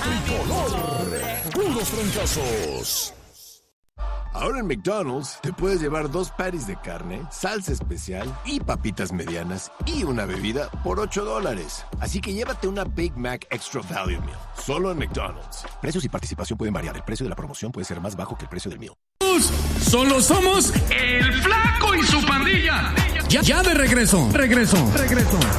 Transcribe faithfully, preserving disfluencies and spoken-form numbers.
tricolor. Puros fracasos. Ahora en McDonald's te puedes llevar dos patties de carne, salsa especial y papitas medianas y una bebida por ocho dólares. Así que llévate una Big Mac Extra Value Meal, solo en McDonald's. Precios y participación pueden variar. El precio de la promoción puede ser más bajo que el precio del meal. Solo somos el Flaco y su pandilla. Ya, ya de regreso, regreso, regreso.